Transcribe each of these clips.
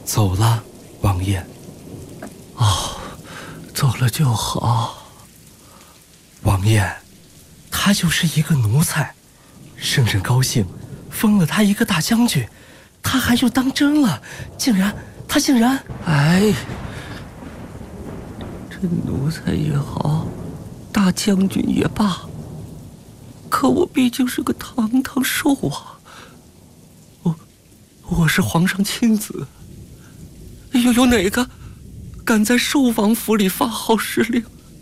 走了，王爷。 哦，走了就好。 王爷，他就是一个奴才，圣上高兴，封了他一个大将军，他还就当真了，他竟然…… 哎，这奴才也好，大将军也罢，可我毕竟是个堂堂寿王，我是皇上亲子，有哪个敢在寿王府里发号施令？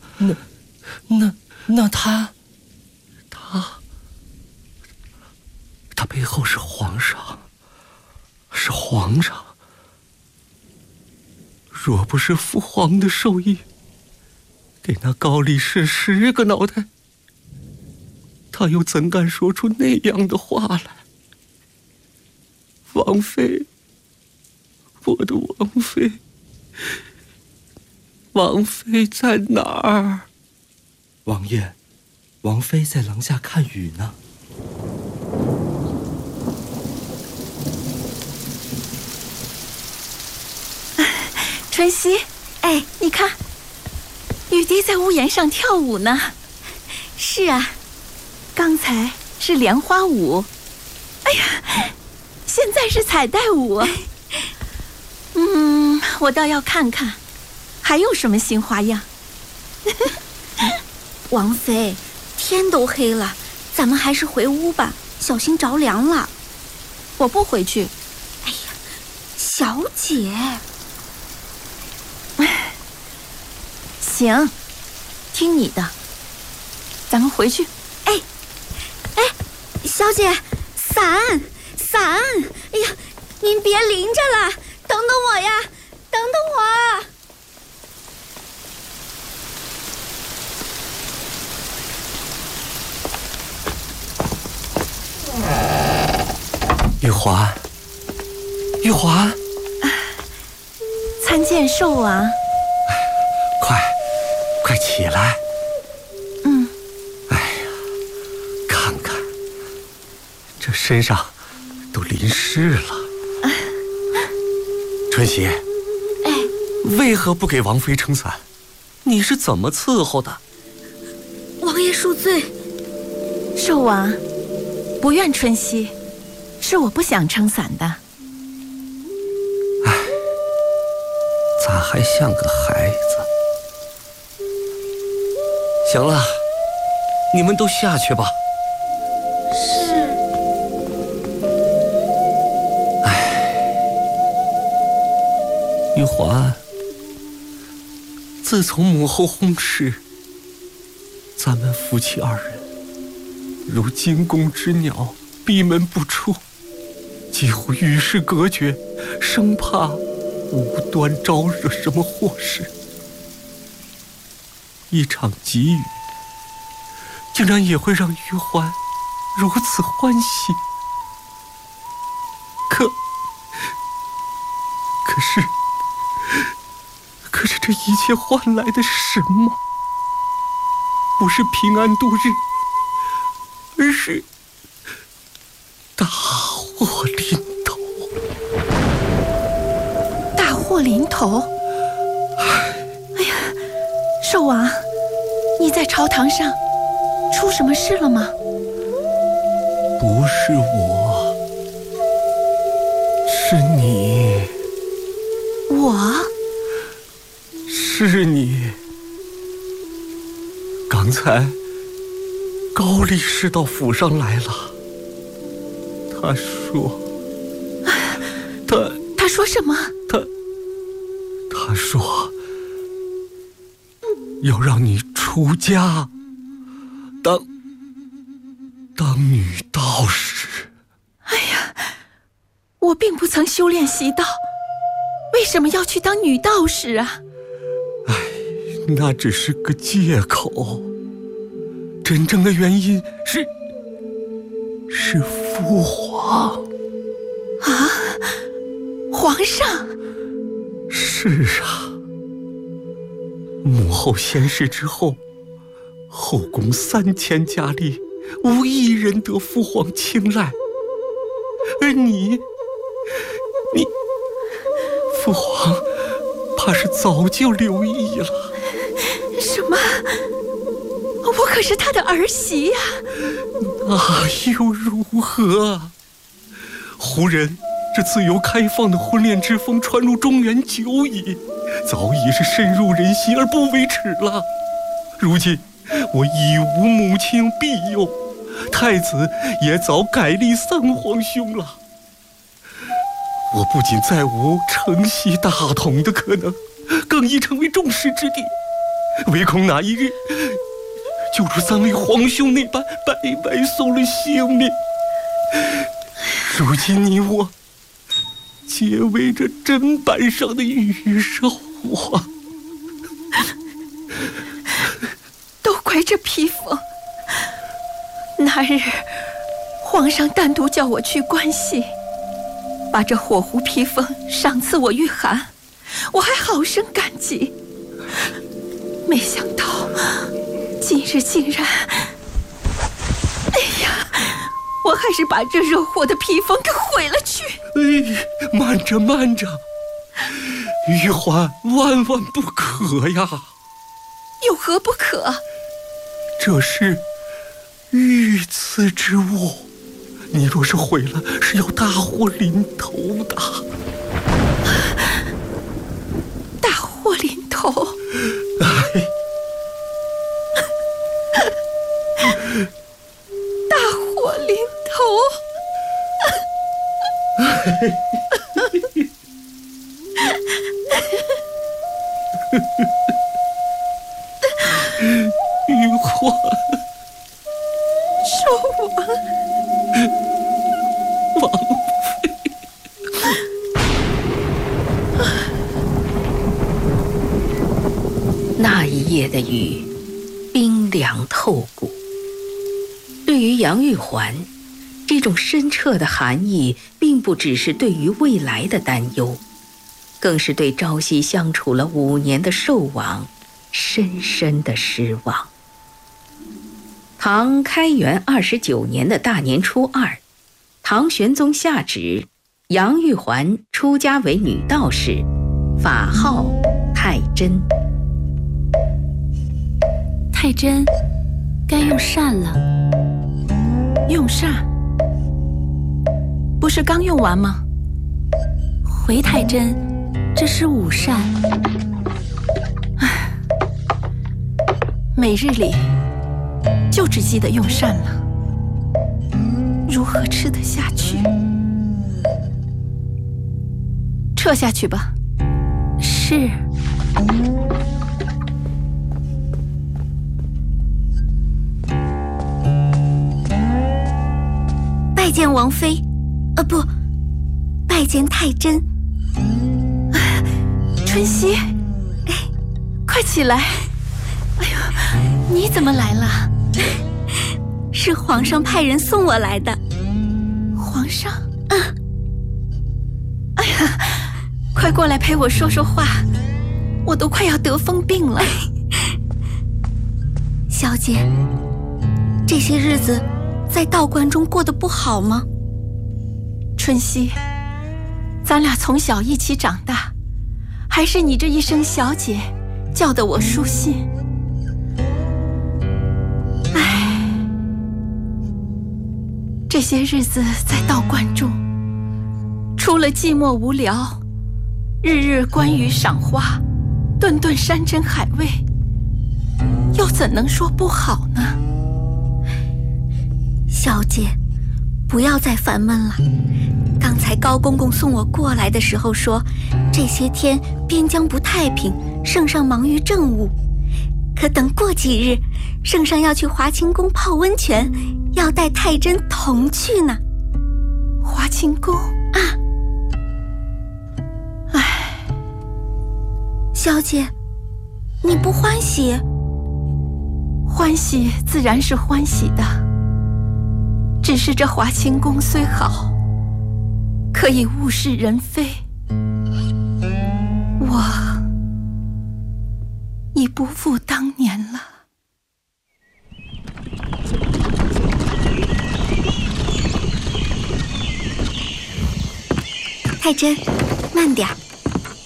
那他背后是皇上，是皇上。若不是父皇的授意，给那高力士10个脑袋，他又怎敢说出那样的话来？王妃，我的王妃，王妃在哪儿？ 王爷，王妃在廊下看雨呢。 春熙，哎，你看，雨滴在屋檐上跳舞呢。是啊，刚才是莲花舞，哎呀，现在是彩带舞。我倒要看看，还有什么新花样。 王妃，天都黑了，咱们还是回屋吧，小心着凉了。 我不回去。 哎呀，小姐。 行，听你的，咱们回去。 哎，小姐，伞！哎呀，您别淋着了，等等我呀，等等我。 玉环， 参见寿王。 快起来！哎呀，看看，这身上都淋湿了。春熙，为何不给王妃撑伞？你是怎么伺候的？ 王爷恕罪。 寿王，不怨春熙，是我不想撑伞的。 咋还像个孩子？行了，你们都下去吧。 是。 玉环，自从母后薨逝，咱们夫妻2人如惊弓之鸟，闭门不出，几乎与世隔绝，生怕无端招惹什么祸事。一场急雨，竟然也会让玉环如此欢喜。可是这一切换来的是什么？不是平安度日，而是大祸临头。 大祸临头！哎呀，寿王，你在朝堂上出什么事了吗？ 不是我，是你。 我？ 是你。刚才高力士到府上来了，他说， 他说什么？ 他说要让你出家，当女道士。 哎呀，我并不曾修炼习道，为什么要去当女道士啊？ 那只是个借口，真正的原因是父皇。 啊，皇上？ 是啊，母后仙逝之后，后宫3000佳丽，无一人得父皇青睐，而你父皇怕是早就留意了。 什么？我可是他的儿媳呀！ 那又如何？胡人这自由开放的婚恋之风传入中原久矣，早已是深入人心而不为耻了。如今我已无母亲庇佑，太子也早改立三皇兄了。我不仅再无承袭大统的可能，更已成为众矢之的，唯恐哪一日就如三位皇兄那般白白送了性命。如今你我皆为这砧板上的鱼肉啊！ 都怪这披风。那日皇上单独叫我去关系，把这火狐披风赏赐我御寒，我还好生感激。没想到今日竟然……哎呀，我还是把这惹祸的披风给毁了去。 哎，慢着慢着，玉环万万不可呀！ 有何不可？ 这是御赐之物，你若是毁了，是要大祸临头的。 大祸临头？ 哎， 大祸临头？ 玉环， 寿王， 王妃。 那一夜的雨，冰凉透骨。对于杨玉环，这种深彻的寒意，并不只是对于未来的担忧，更是对朝夕相处了5年的寿王深深的失望。唐开元29年的大年初2，唐玄宗下旨，杨玉环出家为女道士，法号太真。 太真，该用膳了。用膳？不是刚用完吗？回太真，这是午膳。唉，每日里就只记得用膳了，如何吃得下去？撤下去吧。是。 拜见王妃，不，拜见太真。 春熙，快起来！哎呦，你怎么来了？ 是皇上派人送我来的。 皇上？哎呀，快过来陪我说说话，我都快要得疯病了。 小姐，这些日子在道观中过得不好吗？ 春熙，咱俩从小一起长大，还是你这一声小姐叫得我舒心。唉，这些日子在道观中，除了寂寞无聊，日日观鱼赏花，顿顿山珍海味，又怎能说不好呢？ 小姐，不要再烦闷了。刚才高公公送我过来的时候说，这些天边疆不太平，圣上忙于政务。可等过几日，圣上要去华清宫泡温泉，要带太真同去呢。 华清宫啊！ 唉， 小姐，你不欢喜？ 欢喜自然是欢喜的，只是这华清宫虽好，可以物是人非，我已不复当年了。 太真，慢点。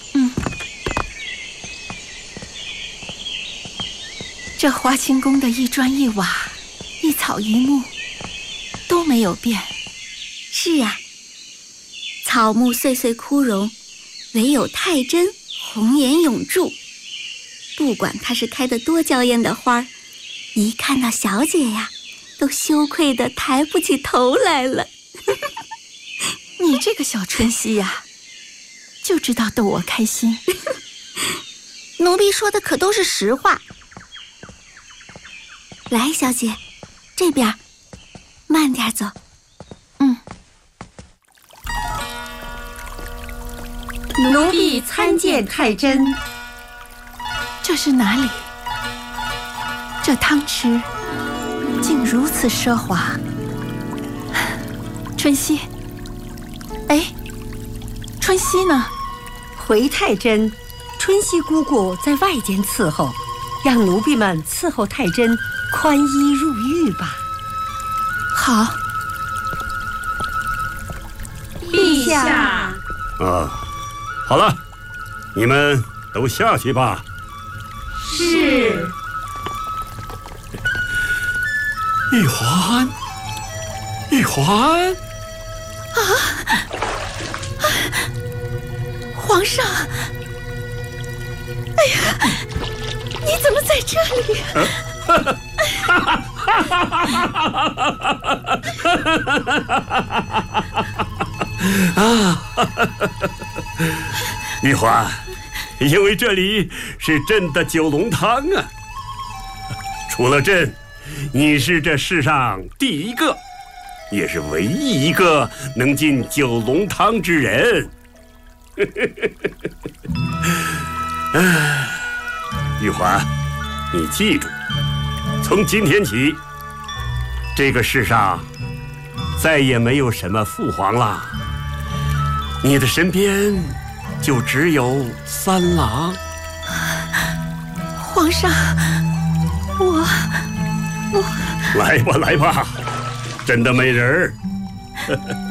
这华清宫的一砖一瓦、一草一木都没有变。 是啊，草木岁岁枯荣，唯有太真红颜永驻。不管它是开得多娇艳的花儿，一看到小姐呀，都羞愧得抬不起头来了。 你这个小春熙呀，就知道逗我开心。 奴婢说的可都是实话。来，小姐，这边，慢点走。 奴婢参见太真。 这是哪里？这汤池竟如此奢华。春熙，哎，春熙呢？ 回太真，春熙姑姑在外间伺候，让奴婢们伺候太真宽衣入狱吧。 好。 陛下。 啊，好了，你们都下去吧。 是。 玉环，玉环！ 皇上！哎呀，你怎么在这里？ 玉环，因为这里是朕的九龙汤啊。除了朕，你是这世上第一个，也是唯一一个能进九龙汤之人。玉环，你记住，从今天起，这个世上再也没有什么父皇了，你的身边就只有三郎。 皇上，我来吧，来吧，朕的美人儿。